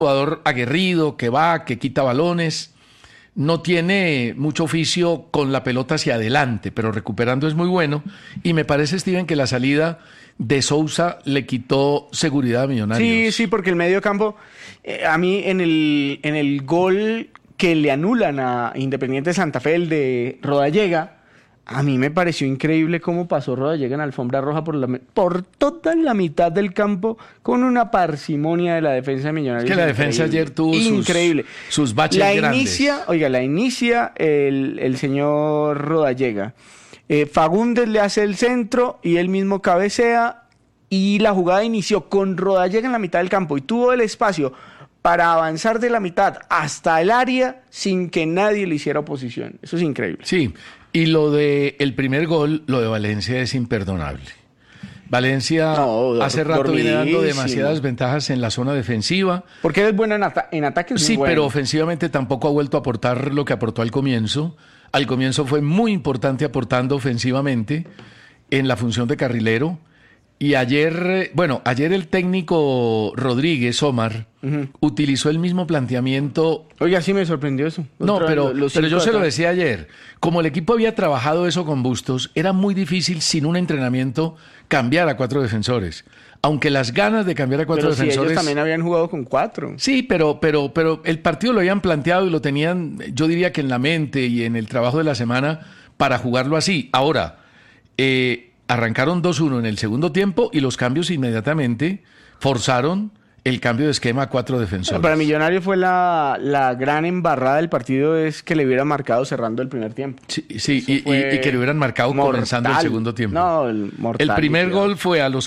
jugador aguerrido, que va, que quita balones. No tiene mucho oficio con la pelota hacia adelante, pero recuperando es muy bueno. Y me parece, Steven, que la salida de Sousa le quitó seguridad a Millonarios. Sí, sí, porque el medio campo, a mí en el gol que le anulan a Independiente Santa Fe, el de Rodallega, a mí me pareció increíble cómo pasó Rodallega en alfombra roja por toda la mitad del campo con una parsimonia de la defensa de Millonarios. Es que la defensa ayer tuvo sus baches grandes. La inicia el señor Rodallega. Fagundes le hace el centro y él mismo cabecea, y la jugada inició con Rodallega en la mitad del campo y tuvo el espacio para avanzar de la mitad hasta el área sin que nadie le hiciera oposición. Eso es increíble. Sí, y lo de el primer gol, lo de Valencia es imperdonable. Valencia hace rato viene dando demasiadas ventajas en la zona defensiva. Porque es bueno en ataque. Sí, pero ofensivamente tampoco ha vuelto a aportar lo que aportó al comienzo. Al comienzo fue muy importante aportando ofensivamente en la función de carrilero. Y ayer el técnico Rodríguez, Omar, utilizó el mismo planteamiento. Oiga, sí me sorprendió eso. No, pero yo se lo decía ayer. Como el equipo había trabajado eso con Bustos, era muy difícil sin un entrenamiento cambiar a 4 defensores. Aunque las ganas de cambiar a 4 defensores... Sí, ellos también habían jugado con 4. Sí, pero el partido lo habían planteado y lo tenían, yo diría que en la mente y en el trabajo de la semana para jugarlo así. Ahora, arrancaron 2-1 en el segundo tiempo y los cambios inmediatamente forzaron el cambio de esquema a 4 defensores. Para Millonarios fue la gran embarrada del partido, es que le hubieran marcado cerrando el primer tiempo. Sí, y que le hubieran marcado comenzando el segundo tiempo. No, el primer gol fue a los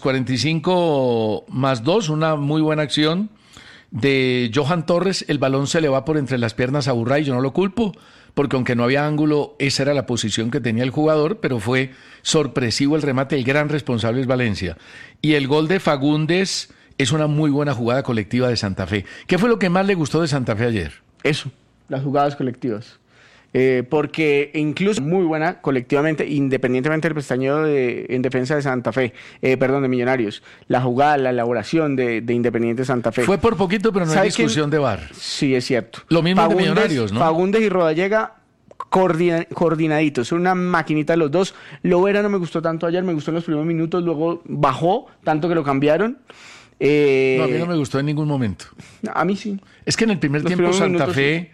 45+2, una muy buena acción de Johan Torres. El balón se le va por entre las piernas a Burray, yo no lo culpo, porque aunque no había ángulo, esa era la posición que tenía el jugador, pero fue sorpresivo el remate, el gran responsable es Valencia. Y el gol de Fagundes es una muy buena jugada colectiva de Santa Fe. ¿Qué fue lo que más le gustó de Santa Fe ayer? Eso, las jugadas colectivas. Porque incluso muy buena colectivamente, independientemente del pestañeo en defensa de Santa Fe, de Millonarios. La jugada, la elaboración de Independiente Santa Fe. Fue por poquito, pero no hay discusión de VAR. Sí, es cierto. Lo mismo de Millonarios, ¿no? Fagundes y Rodallega coordinaditos, una maquinita de los dos. Lovera no me gustó tanto ayer, me gustó en los primeros minutos, luego bajó, tanto que lo cambiaron. No, a mí no me gustó en ningún momento. A mí sí. Es que en el primer tiempo Santa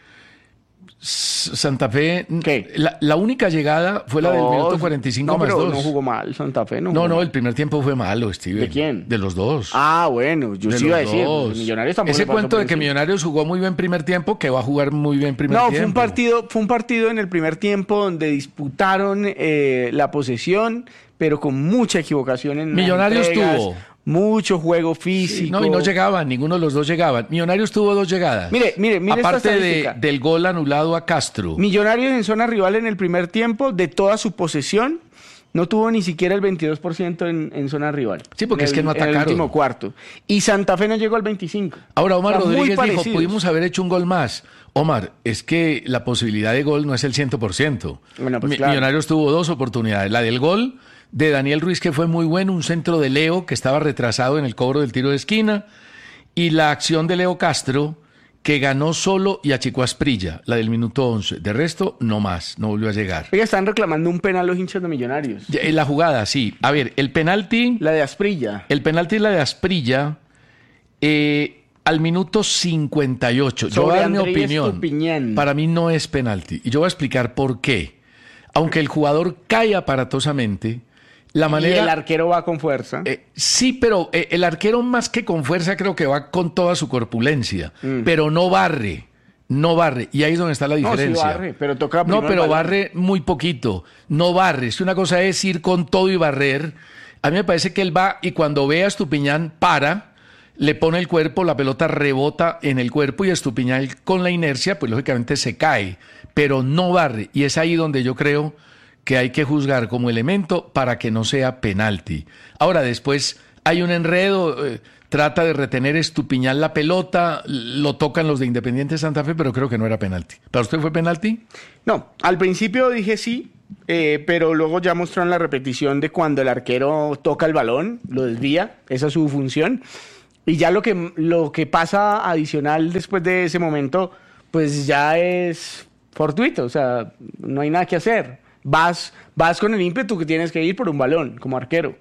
Fe, ¿qué? La única llegada fue la del minuto 45 más 2. No jugó mal Santa Fe. No, el primer tiempo fue malo, Steven. ¿De quién? De los dos. Ah, bueno, yo sí iba a decir. Millonarios tampoco. Ese cuento de que Millonarios jugó muy bien primer tiempo, que va a jugar muy bien primer tiempo. No, fue un partido en el primer tiempo donde disputaron la posesión, pero con mucha equivocación en Millonarios tuvo mucho juego físico. Sí, no, y no llegaban, ninguno de los dos llegaban. Millonarios tuvo 2 llegadas. Mire aparte del gol anulado a Castro. Millonarios en zona rival en el primer tiempo, de toda su posesión, no tuvo ni siquiera el 22% en zona rival. Sí, porque es que no atacaron. En el último cuarto. Y Santa Fe no llegó al 25%. Ahora, Omar Rodríguez dijo, pudimos haber hecho un gol más. Omar, es que la posibilidad de gol no es el 100%. Bueno, pues claro. Millonarios tuvo 2 oportunidades. La del gol de Daniel Ruiz, que fue muy bueno, un centro de Leo, que estaba retrasado en el cobro del tiro de esquina, y la acción de Leo Castro, que ganó solo y achicó a Asprilla, la del minuto 11. De resto, no más, no volvió a llegar. Oiga, están reclamando un penal los hinchas de Millonarios. En la jugada, sí. A ver, el penalti... La de Asprilla. El penalti es la de Asprilla, al minuto 58. Yo voy a dar mi opinión. Para mí no es penalti. Y yo voy a explicar por qué. Aunque el jugador cae aparatosamente, la manera... Y el arquero va con fuerza. Sí, pero el arquero más que con fuerza creo que va con toda su corpulencia, pero no barre. Y ahí es donde está la diferencia. No, sí barre, pero toca... No, pero barre muy poquito. No barre. Es una cosa es ir con todo y barrer. A mí me parece que él va y cuando ve a Estupiñán para, le pone el cuerpo, la pelota rebota en el cuerpo y Estupiñán con la inercia, pues lógicamente se cae, pero no barre. Y es ahí donde yo creo que hay que juzgar como elemento para que no sea penalti. Ahora, después hay un enredo, trata de retener Estupiñán la pelota, lo tocan los de Independiente Santa Fe, pero creo que no era penalti. ¿Para usted fue penalti? No, al principio dije sí, pero luego ya mostraron la repetición de cuando el arquero toca el balón, lo desvía, esa es su función. Y ya lo que pasa adicional después de ese momento, pues ya es fortuito, o sea, no hay nada que hacer. Vas con el ímpetu que tienes que ir por un balón como arquero.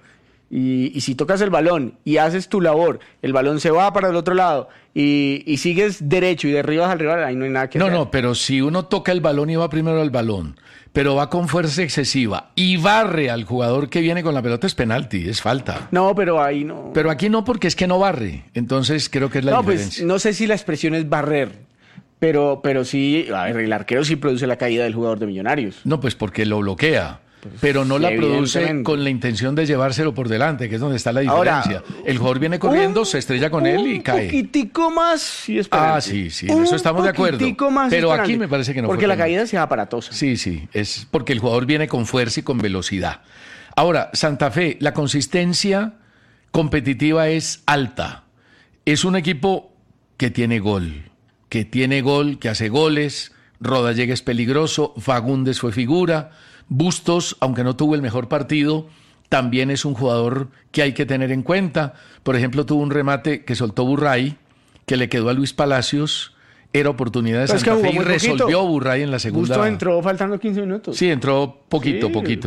Y si tocas el balón y haces tu labor, el balón se va para el otro lado y sigues derecho y derribas al rival, ahí no hay nada que hacer. No, pero si uno toca el balón y va primero al balón, pero va con fuerza excesiva y barre al jugador que viene con la pelota, es penalti, es falta. No, pero ahí no. Pero aquí no, porque es que no barre. Entonces creo que es la diferencia. Pues no sé si la expresión es barrer, pero sí, a ver, el arquero sí produce la caída del jugador de Millonarios. No, pues porque lo bloquea. Pero no la produce con la intención de llevárselo por delante, que es donde está la diferencia. Ahora, el jugador viene corriendo, se estrella con él y cae. Un poquitico más y es penalti. Sí, en eso estamos de acuerdo. Pero aquí me parece que no. Porque la caída sea aparatosa. Sí, es porque el jugador viene con fuerza y con velocidad. Ahora, Santa Fe, la consistencia competitiva es alta. Es un equipo que tiene gol, que hace goles. Rodallega es peligroso, Fagundes fue figura. Bustos, aunque no tuvo el mejor partido, también es un jugador que hay que tener en cuenta. Por ejemplo, tuvo un remate que soltó Burray, que le quedó a Luis Palacios. Era oportunidad de Santa Fe y resolvió Burray en la segunda. Bustos entró faltando 15 minutos. Sí, entró poquito.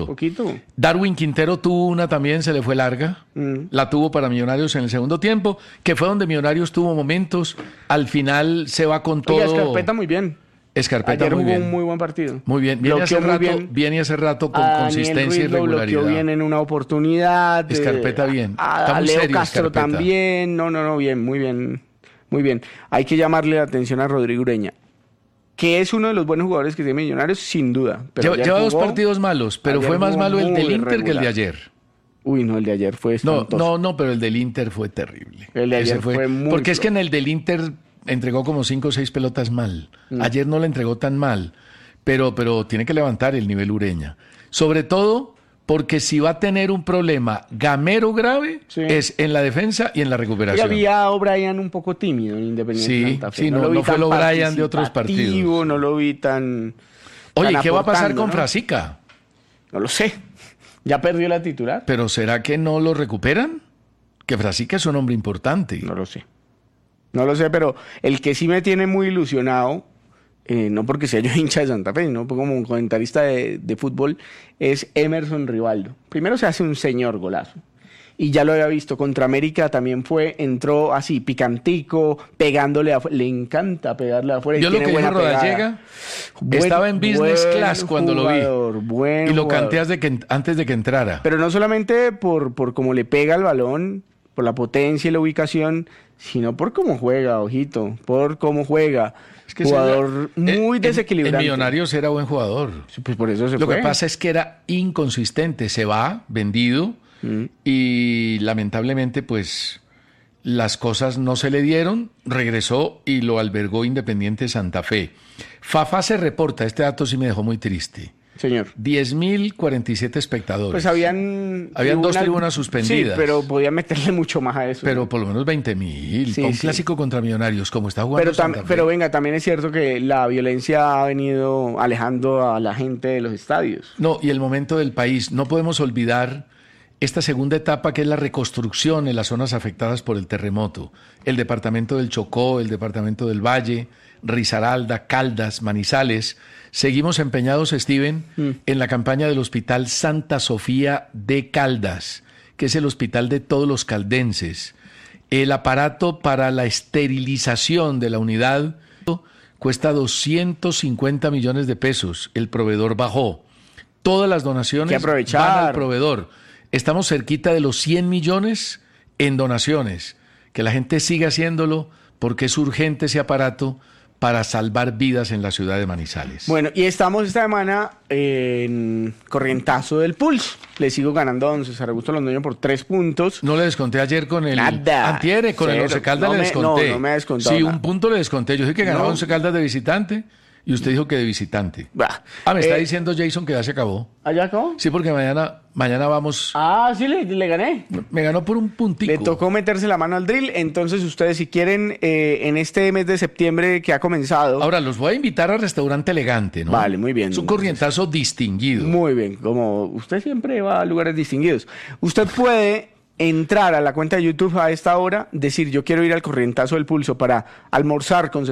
Darwin Quintero tuvo una también, se le fue larga. La tuvo para Millonarios en el segundo tiempo, que fue donde Millonarios tuvo momentos. Al final se va con todo. Oiga, Escarpeta muy bien. Escarpeta ayer muy bien. Un muy buen partido. Muy bien. Viene hace rato con consistencia y regularidad. Bloqueó bien en una oportunidad. Escarpeta bien. A Leo Castro Escarpeta. También. No, bien, muy bien. Muy bien. Hay que llamarle la atención a Rodrigo Ureña, que es uno de los buenos jugadores que tiene Millonarios, sin duda. Pero lleva dos partidos malos, pero fue más malo el del Inter regular que el de ayer. Uy, no, el de ayer fue espantoso. No, pero el del Inter fue terrible. El de ayer fue muy porque es que en el del Inter entregó como 5 o 6 pelotas mal. Ayer no la entregó tan mal, pero tiene que levantar el nivel Ureña. Sobre todo porque si va a tener un problema gamero grave, es en la defensa y en la recuperación. Y había a O'Brien un poco tímido en Independiente Santa Fe. Sí, no fue el O'Brien de otros partidos. No lo vi tan... Oye, ¿qué va a pasar con Frasica? No lo sé. Ya perdió la titular. ¿Pero será que no lo recuperan? Que Frasica es un hombre importante. No lo sé, pero el que sí me tiene muy ilusionado, no porque sea yo hincha de Santa Fe, sino como un comentarista de fútbol, es Emerson Rivaldo. Primero se hace un señor golazo. Y ya lo había visto, contra América también entró así, picantico, pegándole, le encanta pegarle afuera. Yo y lo que dijo Rodallega, estaba en business class cuando lo vi. Y lo canté antes de que entrara. Pero no solamente por cómo le pega el balón, por la potencia y la ubicación, sino por cómo juega, ojito, por cómo juega. Es que jugador muy desequilibrante. En Millonarios era buen jugador. Pues por eso Lo que pasa es que era inconsistente, se va vendido y lamentablemente pues las cosas no se le dieron, regresó y lo albergó Independiente Santa Fe. Fafá se reporta, este dato sí me dejó muy triste. Señor. 10.047 espectadores. Pues habían dos tribunas suspendidas. Sí, pero podían meterle mucho más a eso. Pero por lo menos 20.000. Un clásico contra Millonarios, como está jugando Santa Fe. Pero venga, también es cierto que la violencia ha venido alejando a la gente de los estadios. No, y el momento del país. No podemos olvidar esta segunda etapa, que es la reconstrucción en las zonas afectadas por el terremoto. El departamento del Chocó, el departamento del Valle, Risaralda, Caldas, Manizales. Seguimos empeñados, Steven, en la campaña del Hospital Santa Sofía de Caldas, que es el hospital de todos los caldenses. El aparato para la esterilización de la unidad cuesta 250 millones de pesos. El proveedor bajó. Todas las donaciones van al proveedor. Estamos cerquita de los 100 millones en donaciones. Que la gente siga haciéndolo porque es urgente ese aparato para salvar vidas en la ciudad de Manizales. Bueno, y estamos esta semana en corrientazo del Pulse. Le sigo ganando a don César Augusto Londoño por 3 puntos. No le desconté ayer con el... Antier, con el Once Caldas le desconté. No me descontó. Sí, un punto le desconté. Yo dije que ganaba Once Caldas de visitante y usted dijo que de visitante. Me está diciendo Jason que ya se acabó. ¿Ya acabó? Sí, porque mañana vamos... Sí, le gané. Me ganó por un puntico. Le tocó meterse la mano al drill. Entonces ustedes, si quieren, en este mes de septiembre que ha comenzado... Ahora, los voy a invitar al restaurante Elegante, ¿no? Vale, muy bien. Es un corrientazo distinguido. Muy bien. Como usted siempre va a lugares distinguidos. Usted puede entrar a la cuenta de YouTube a esta hora, decir yo quiero ir al corrientazo del pulso para almorzar con